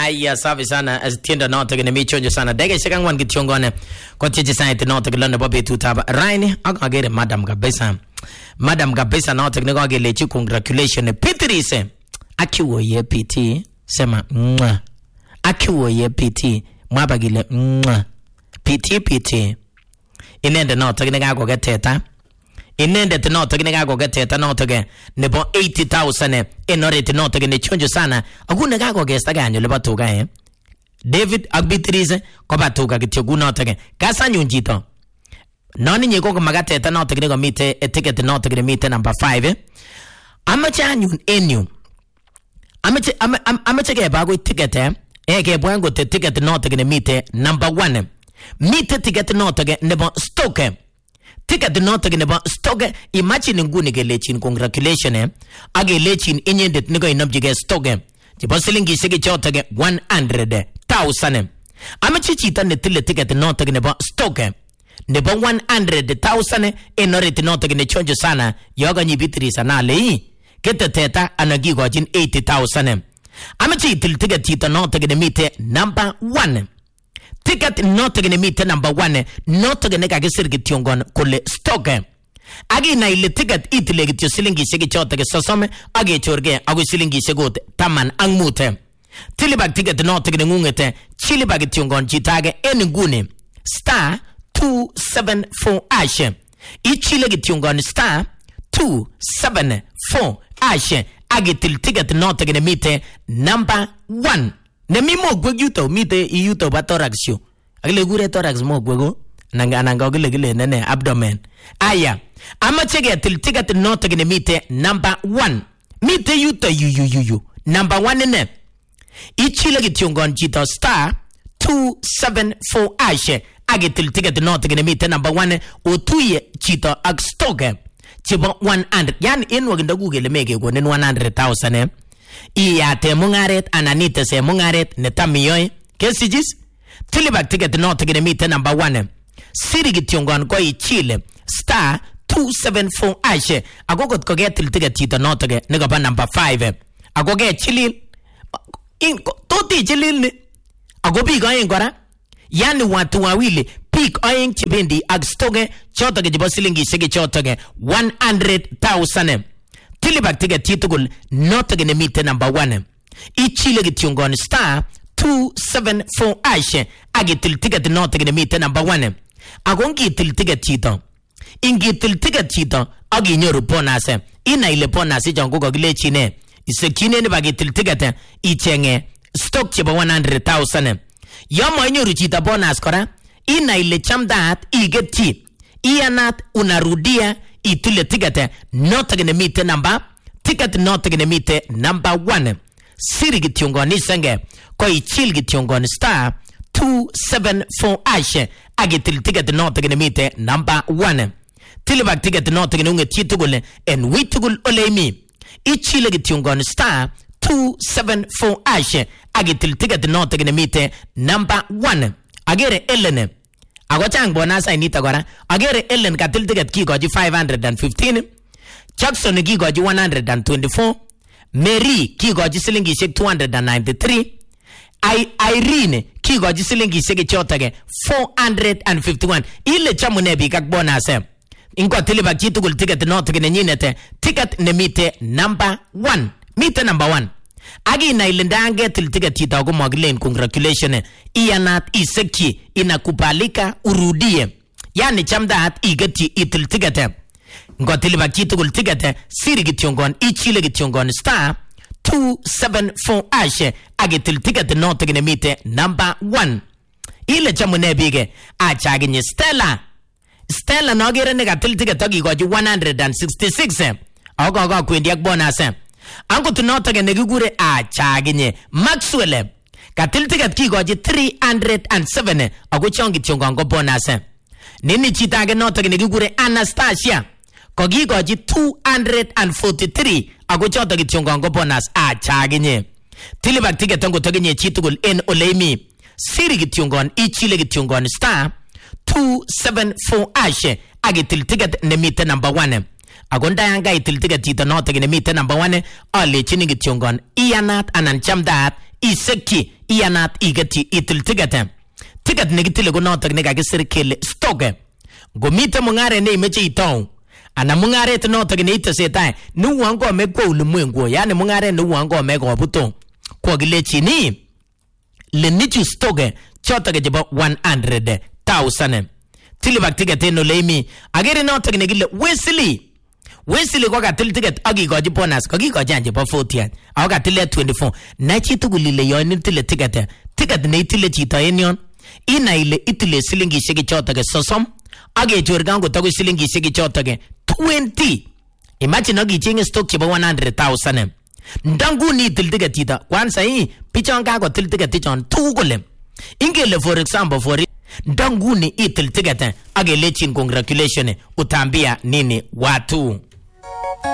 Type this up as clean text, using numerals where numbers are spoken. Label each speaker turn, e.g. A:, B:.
A: Aya safi sana tienda noto gene michonjo sana dege shikangwan kichongone kwa chichi saiti noto gilone bobi tutaba raini agagere madam kabisa noto gene kwa gelechi congratulation Petrise akiwo ye PT sema mwa akiwo ye PT mwaba gile mwa PT inende noto gene kwa geteta inende tinoto gine gago geteta noto ge nebo 80,000 enore tinoto gine chonjo sana agune gago gesta ganyo leba tuga David Agbitrize ko batuga gityo gunoto ge kasanyu njito noni nyego ko magateta noto gine go mite ticket noto gine mite number 5 amache anyun enyu amache ge bago ticket ge bwango te ticket noto gine mite number 1 mite ticket noto ge nebo stoke ticket noto gine ba stoke imagine nguni gelechin congratulation agelechin inyendet nigo inobjige stoke jibo silingi sigi chotage 100,000 amachichita ne tile ticket noto gine ba stoke nebo 100,000 enoreti noto gine chonjo sana yoga nyibitri sana lei keteteta anagigojin 80,000 amachitil ticket chita noto gine mite number 1 ticket noto gene mite number 1 noto gene kagisir gitiongon kole stock agina ile ticket itile gityo silingi segi chote ge sosome age chorge ago silingi segote taman angmute tilibag ticket noto gene ngungete chilibag gitiongon chitage eningune star 274 ashe ichile gitiongon star 274 ashe age til ticket noto gene mite number 1 ne mimo gwegyuto mite iyuto ba thorax yo agile gure thorax mo gwego nanga gile nene abdomen aya amache getil ticket noto gene mite number 1 mite yuto yu number 1 ne ichile gitiongon jito star 274 ashe agetil ticket noto gene mite number 1 otuye jito ag stoke chibo 100 yani enwo ginda google mege go nen 100,000 iyate mungaret ananite se mungaret netamiyoy kesijis tilibak ticket noto gene mite number 1 siri gitiongon ko ichile star 274 ashe agogot ko getil ticket chito noto ge nego ba number 5 agoge chilil in toti chilil ni agobi ga ngora yani watu wawili pick oyen chibendi agstoge choto ge jibo silingi sigi choto ge 100,000 tilibak ticket titugul noto gene mite number 1 ichile gitiongon star 274 ashe agitil ticket noto gene mite number 1 agongi til ticket chito ingi til ticket chito agi nyoru bonus ina ile bonus jongo go glechine isekine ne bagitil ticket ichenge stock chebo 100,000 yomo nyoru chito bonus kora ina ile chamdat igeti ianat unarudia itile ticket noto gene mite number ticket noto gene mite number 1 siri gitiongon senge ko ichil gitiongon star 274 ashe agitil ticket noto gene mite number 1 tilibak ticket noto gene unge titugule en witugul olemi ichile gitiongon star 274 ashe agitil ticket noto gene mite number 1 agere elene agochang bonus inita gora agere ellen katil ticket kigoji 515 Jackson kigoji 124 Mary kigoji silingi 293 Irene kigoji silingi sege chotage 451 ile chamune bi kak bonus ingo tiliba chitugul ticket noto gene nyinete ticket ne mite number 1 mite number 1 agi na ilendange til ticket chita go maglen congratulation ianat iseki inakubalika urudie yani chamdat igeti itil ticket ngotili bakitugul ticket siri gitiongon ichile gitiongon star 274 ashe agitil ticket noto gene mite number 1 ile chamune bige achaginye Stella nogere ne gatil ticket togi goji 166 ogo kwendi ak bonus ango tunoto gene gigure achaginye Maxwell katil ticket kigoji 307 ogo chongi chongo ngo bonus nini chitage noto gene gigure Anastasia kogigoji 243 ago choto gichongo ngo bonus achaginye tilibak ticket ngo toginye chitugul en olemi siri gitiongon ichile gitiongon star 274 ashe agitil ticket ne mite number 1 agonda yanga itil ticket tito noto gene mite number 1 ale chini gitiongon ianat anan chamdat iseki iyanat igeti itil ticket. Ticket nekitile ko notok nekakisir kele stock. Ngomite mung'aret neimeche itou ana mung'aret notok neitesetai nuwan kome kwa ulimwengu, yani mung'aret nuwan kome kobuto kwa kilechini lenichu stock chotok chebo 100,000 tilibak ticket eno leimi agere notok nekile Wesley ko katil ticket akikochi bonus kakikochi anje bo 40 ako katile 24 na chitugul ile yon itile ticket neitile chito en yon ina ile itile silingishek chotok 30 akechorgan kotakoi silingishek chotok 20. Imagine akichenge stock chebo 100,000 ndanguni itil ticket chito kwanza hii pichon kakotil ticket chon tugul ingele for example ndanguni itil ticket akelechin congratulations utambia nini watu.